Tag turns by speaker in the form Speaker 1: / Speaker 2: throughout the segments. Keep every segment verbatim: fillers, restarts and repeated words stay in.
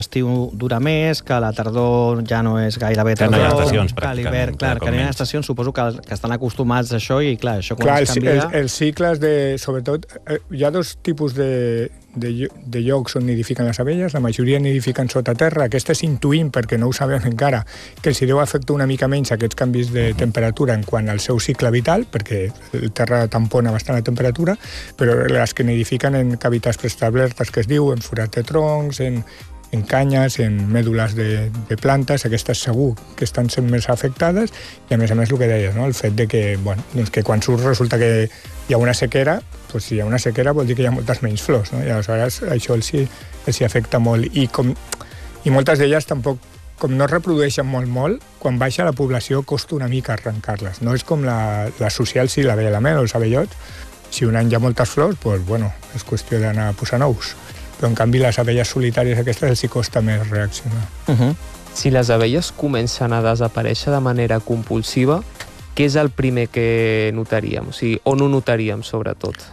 Speaker 1: l'estiu dura més, que la tardor ja no és gairebé
Speaker 2: tardor. Que no hi ha estacions,
Speaker 1: que l'hivern, clar, que no hi ha estacions, suposo que, que estan acostumats a això i, clar, això quan
Speaker 3: clar,
Speaker 1: es canvia...
Speaker 3: Els, els cicles de... Sobretot, hi ha dos tipus de, de, de llocs on nidifiquen les abelles, la majoria nidifiquen sota terra, aquestes intuïm, perquè no ho sabem encara, que els hi deu afectar una mica menys aquests canvis de temperatura en quant al seu cicle vital, perquè el terra tampona bastant la temperatura, però les que nidifiquen en cavitats preestablertes, que es diu, en forat de troncs, en en canyes, en mèdules de, de plantes, aquestes segur que estan sent més afectades, i a més a més el que deies, no? El fet de que, bueno, doncs que quan surt resulta que hi ha una sequera, doncs si hi ha una sequera vol dir que hi ha moltes menys flors, no? I aleshores això els hi, els hi afecta molt. I, com, i moltes d'elles tampoc, com no es reprodueixen molt, molt, quan baixa la població costa una mica arrencar-les. No és com la, la social, sí, la vella la mel o els abellots. Si un any hi ha moltes flors, doncs, bueno, és qüestió d'anar a posar nous. Però en canvi les abelles solitàries aquestes els hi costa més reaccionar.
Speaker 4: Uh-huh. Si les abelles comencen a desaparèixer de manera compulsiva, què és el primer que notaríem? O sigui, on ho notaríem, sobretot?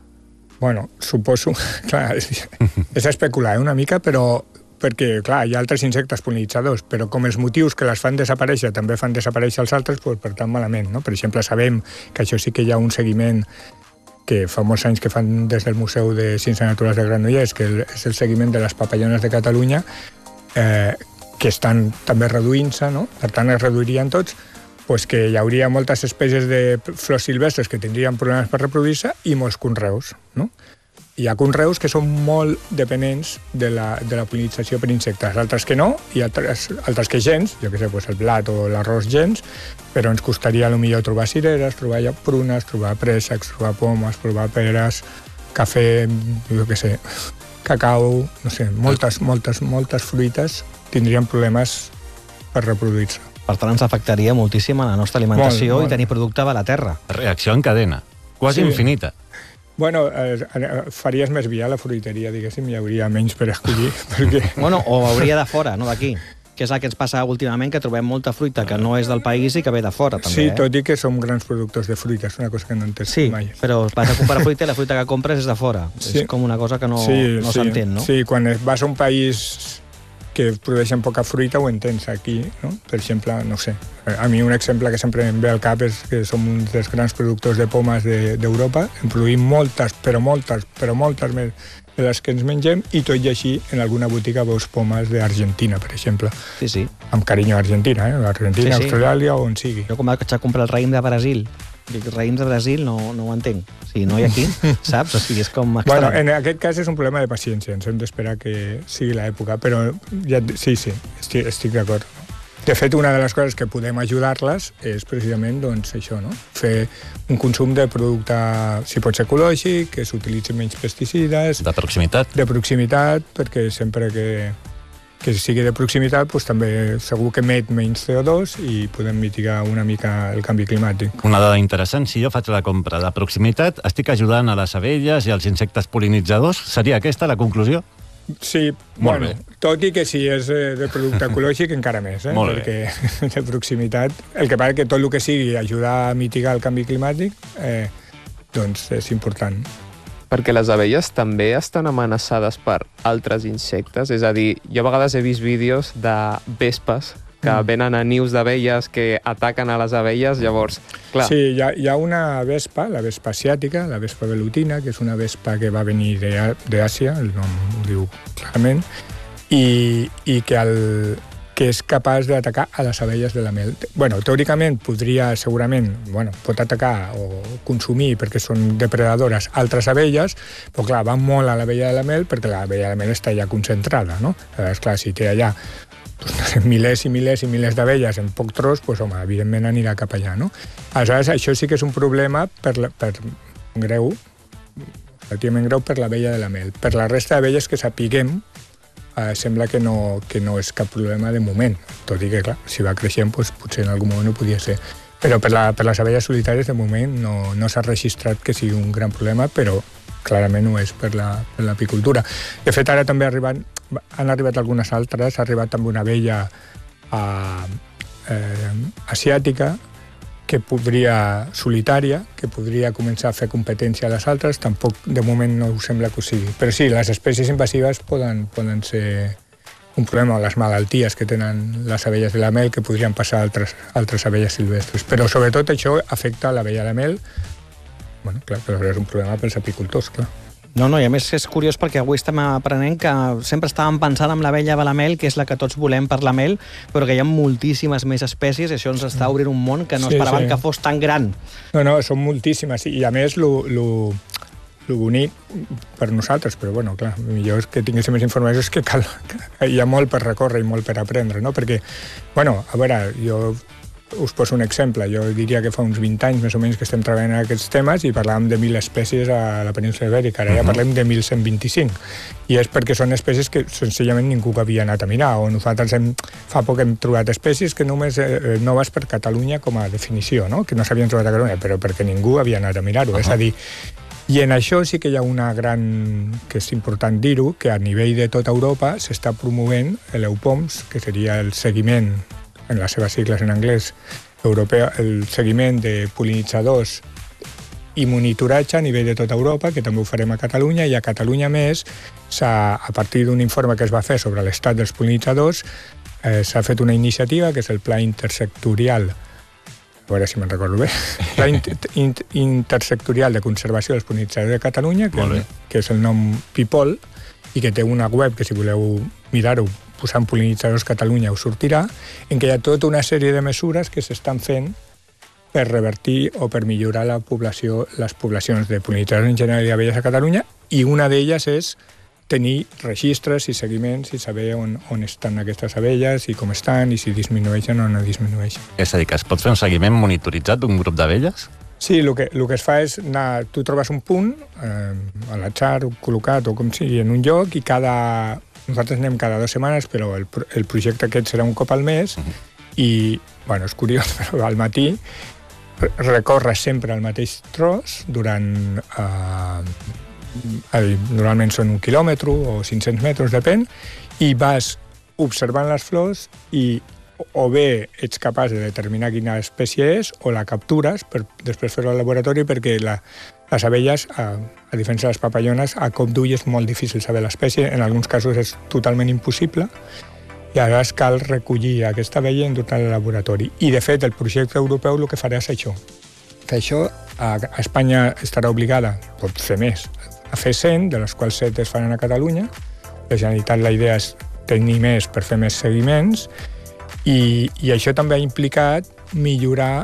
Speaker 3: Bueno, suposo... Clar, és, és especular, eh, una mica, però perquè, clar, hi ha altres insectes pol·linitzadors, però com els motius que les fan desaparèixer també fan desaparèixer els altres, doncs, per tant, malament, no? Per exemple, sabem que això sí que hi ha un seguiment que fa molts anys que fan des del Museu de Ciències Naturals de Granollers, que és el seguiment de les papallones de Catalunya, eh, que estan també reduint-se, no? Per tant, es reduirien tots, pues que hi hauria moltes espècies de flors silvestres que tindrien problemes per reproduir-se i molts conreus, no? Hi ha conreus que són molt dependents de la, de la pol·linització per insectes, altres que no, i altres, altres que gens, jo què sé, pues el blat o l'arròs gens, però ens costaria potser trobar cireres, trobar prunes, trobar préssecs, trobar pomes, trobar peres, cafè, jo què sé, cacau, no sé, moltes, moltes, moltes fruites tindrien problemes per reproduir-se.
Speaker 1: Per tant, ens afectaria moltíssim a la nostra alimentació
Speaker 3: molt, molt.
Speaker 1: I tenir producte a la terra.
Speaker 2: Reacció en cadena, quasi sí. Infinita.
Speaker 3: Bueno, eh, faries més via la fruiteria, diguéssim, hi hauria menys per escollir. Perquè...
Speaker 1: Bueno, o hauria de fora, no d'aquí. Que és el que ens passa últimament, que trobem molta fruita que no és del país i que ve de fora, també.
Speaker 3: Sí,
Speaker 1: eh?
Speaker 3: tot i que som grans productors de fruita, és una cosa que no entens
Speaker 1: sí,
Speaker 3: mai.
Speaker 1: Sí, però vas a comprar fruita i la fruita que compres és de fora. Sí. És com una cosa que no,
Speaker 3: sí,
Speaker 1: no
Speaker 3: sí,
Speaker 1: s'entén, no?
Speaker 3: Sí, quan vas a un país que produeixen poca fruita ho entens aquí, no? Per exemple, no sé, a mi un exemple que sempre em ve al cap és que som uns dels grans productors de pomes d'Europa, de, en produïm moltes, però moltes, però moltes més de les que ens mengem, i tot i així en alguna botiga veus pomes d'Argentina, per exemple.
Speaker 1: Sí, sí.
Speaker 3: Amb carinyo a Argentina, eh? Argentina, sí, sí. Austràlia, on sigui.
Speaker 1: Jo com vaig a comprar el raïm de Brasil, els raïms de Brasil no, no ho entenc. O sigui, no hi ha aquí, saps? O sigui, és com estrany.
Speaker 3: Bueno, en aquest cas és un problema de paciència, ens hem d'esperar que sigui l'època, però ja, sí, sí, estic, estic d'acord. De fet, una de les coses que podem ajudar-les és precisament, doncs, això, no? Fer un consum de producte, si pot ser ecològic, que s'utilitzin menys pesticides...
Speaker 2: De proximitat.
Speaker 3: De proximitat, perquè sempre que... que sigui de proximitat, doncs també segur que emet menys C O dos i podem mitigar una mica el canvi climàtic.
Speaker 2: Una dada interessant, si jo faig la compra de proximitat, estic ajudant a les abelles i als insectes pol·linitzadors? Seria aquesta la conclusió?
Speaker 3: Sí,
Speaker 2: molt
Speaker 3: bueno,
Speaker 2: bé.
Speaker 3: Tot i que si és de producte ecològic encara més, eh?
Speaker 2: Molt
Speaker 3: perquè bé. De proximitat, el que passa que tot el que sigui ajudar a mitigar el canvi climàtic, eh, doncs és important.
Speaker 4: Perquè les abelles també estan amenaçades per altres insectes, és a dir, jo a vegades he vist vídeos de vespes que mm. venen a nius d'abelles que ataquen a les abelles, llavors, clar...
Speaker 3: Sí, hi ha, hi ha una vespa, la vespa asiàtica, la vespa velutina, que és una vespa que va venir d'Àsia, el nom ho diu clarament, i, i que, el, que és capaç d'atacar a les abelles de la mel. Bueno, teòricament podria, segurament, bueno, pot atacar o consumir, perquè són depredadores, altres abelles, però clar, va molt a l'abella de la mel perquè l'abella de la mel està ja concentrada, no? Llavors, clar, si té allà doncs, milers i milers i milers d'abelles en poc tros, doncs, home, evidentment anirà cap allà, no? Aleshores, això sí que és un problema per, la, per greu, relativament greu per l'abella de la mel. Per la resta d'abelles que sapiguem, eh, sembla que no, que no és cap problema de moment, tot i que, clar, si va creixent, doncs, potser en algun moment ho podia ser. Però per, la, per les abelles solitàries, de moment, no, no s'ha registrat que sigui un gran problema, però clarament ho és per l'apicultura. De fet, ara també arriben, han arribat algunes altres, ha arribat també una abella eh, eh, asiàtica, que podria, solitària, que podria començar a fer competència a les altres, tampoc de moment no us sembla que ho sigui. Però sí, les espècies invasives poden, poden ser un problema, les malalties que tenen les abelles de la mel que podrien passar a altres, altres abelles silvestres. Però sobretot això afecta l'abella de mel, bueno, clar, però és un problema pels apicultors, clar.
Speaker 1: No, no, i a més és curiós perquè avui estem aprenent que sempre estàvem pensant en l'abella de la mel, que és la que tots volem per la mel, però que hi ha moltíssimes més espècies i això ens està obrint un món que no
Speaker 3: Sí,
Speaker 1: esperaven
Speaker 3: sí.
Speaker 1: que fos tan gran.
Speaker 3: No, no, són moltíssimes, i a més lo, lo, lo bonic per nosaltres, però bueno, clar, millor és que tinguéssim més informació, és que cal, hi ha molt per recórrer i molt per aprendre, no? Perquè, bueno, a veure, jo us poso un exemple. Jo diria que fa uns vint anys més o menys que estem treballant en aquests temes i parlàvem de mil espècies a la península Ibèrica. Ara ja parlem de mil cent vint-i-cinc. I és perquè són espècies que senzillament ningú havia anat a mirar. O nosaltres hem, fa poc hem trobat espècies que només eh, noves per Catalunya com a definició, no? Que no s'havien trobat a Catalunya, però perquè ningú havia anat a mirar-ho. Uh-huh. És a dir, i en això sí que hi ha una gran, que és important dir-ho, que a nivell de tota Europa s'està promovent l'EUPOMS, que seria el seguiment, en les seves sigles en anglès, europeu, el seguiment de pol·linitzadors i monitoratge a nivell de tota Europa, que també ho farem a Catalunya, i a Catalunya més, a partir d'un informe que es va fer sobre l'estat dels pol·linitzadors, eh, s'ha fet una iniciativa que és el Pla Intersectorial, a veure si me'n recordo bé, Pla Intersectorial de Conservació dels Pol·linitzadors de Catalunya, que, que és el nom PIPOL, i que té una web que, si voleu mirar-ho, posant pol·linitzadors Catalunya us sortirà, en què hi ha tota una sèrie de mesures que s'estan fent per revertir o per millorar la població, les poblacions de pol·linitzadors en general i abelles a Catalunya, i una d'elles és tenir registres i seguiments i saber on, on estan aquestes abelles i com estan i si disminueixen o no disminueixen.
Speaker 2: És a dir, que es pot fer un seguiment monitoritzat d'un grup d'abelles?
Speaker 3: Sí, el que, el que es fa és anar, tu trobes un punt eh, a l'atzar, col·locat o com sigui, en un lloc, i cada... Nosaltres anem cada dues setmanes, però el, el projecte aquest serà un cop al mes, uh-huh. i, bueno, és curiós, però al matí recorres sempre el mateix tros durant... Eh, normalment són un quilòmetre o cinc-cents metres, depèn, i vas observant les flors i o bé ets capaç de determinar quina espècie és o la captures per després fer-ho al laboratori, perquè la, les abelles, a, a diferència de les papallones, a cop d'ull és molt difícil saber l'espècie, en alguns casos és totalment impossible, i ara es cal recollir aquesta abella i endur-la al laboratori. I, de fet, el projecte europeu el que farà és això. Que això, a, a Espanya estarà obligada, pot fer més, a fer cent, de les quals set es faran a Catalunya. La Generalitat, la idea és tenir més per fer més seguiments, I, i això també ha implicat millorar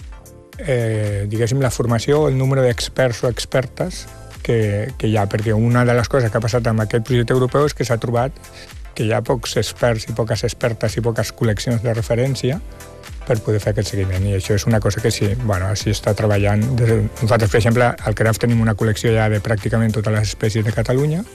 Speaker 3: eh, diguéssim, la formació o el número d'experts o expertes que, que hi ha, perquè una de les coses que ha passat amb aquest projecte europeu és que s'ha trobat que hi ha pocs experts i poques expertes i poques col·leccions de referència per poder fer aquest seguiment, i això és una cosa que sí, bueno, així està treballant. Nosaltres, per exemple, al C R A F tenim una col·lecció ja de pràcticament totes les espècies de Catalunya,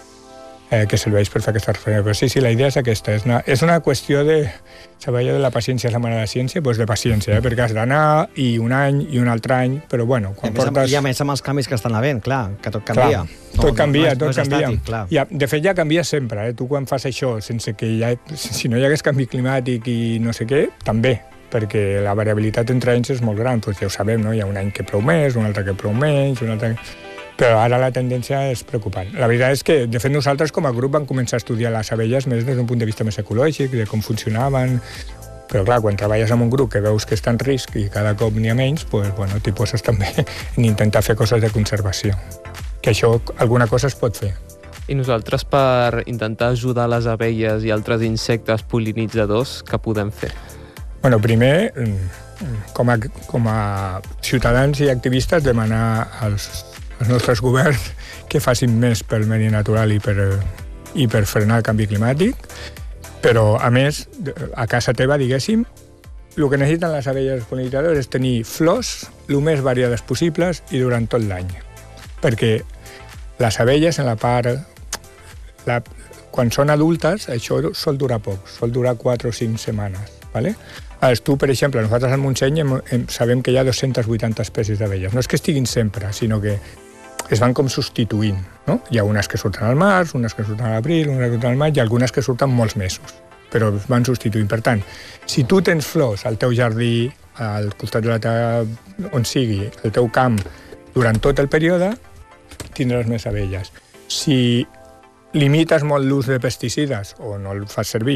Speaker 3: Eh, que serveix per fer aquesta referència. Però sí, sí, la idea és aquesta. És una, és una qüestió de... Saber de la paciència és la mare de la ciència, doncs de paciència, eh? Perquè has d'anar i un any i un altre any, però bueno, quan
Speaker 1: I
Speaker 3: portes...
Speaker 1: I a més amb els canvis que estan havent, clar, que tot canvia.
Speaker 3: Clar, tot no, canvia, no, no és, tot no canvia.
Speaker 1: Estàtic,
Speaker 3: ja, de fet, ja canvia sempre. Eh? Tu quan fas això, sense que ja... Si no hi hagués canvi climàtic i no sé què, també, perquè la variabilitat entre anys és molt gran. Doncs ja ho sabem, no? Hi ha un any que plou més, un altre que plou menys, un altre... Però ara la tendència és preocupant. La veritat és que, de fet, nosaltres com a grup vam començar a estudiar les abelles més des d'un punt de vista més ecològic, de com funcionaven, però clar, quan treballes amb un grup que veus que està en risc i cada cop n'hi ha menys, doncs, bueno, t'hi poses també en intentar fer coses de conservació. Que això, alguna cosa es pot fer.
Speaker 4: I nosaltres, per intentar ajudar les abelles i altres insectes pol·linitzadors, què podem fer?
Speaker 3: Bueno, primer, com a, com a ciutadans i activistes, demanar als els nostres governs que facin més pel medi natural i per, i per frenar el canvi climàtic, però, a més, a casa teva, diguéssim, el que necessiten les abelles pol·linitzadores és tenir flors el més variades possibles i durant tot l'any. Perquè les abelles, en la part... La, quan són adultes, això sol durar poc, sol durar quatre o cinc setmanes, ¿vale? Aleshores, tu, per exemple, nosaltres al Montseny hem, hem, sabem que hi ha dues-centes vuitanta espècies d'abelles. No és que estiguin sempre, sinó que es van com substituint, no? Hi ha unes que surten al març, unes que surten a l'abril, unes que surten al maig, i algunes que surten molts mesos, però es van substituint. Per tant, si tu tens flors al teu jardí, al costat de la teva... on sigui, al teu camp, durant tot el període, tindràs més abelles. Si limites molt l'ús de pesticides o no el fas servir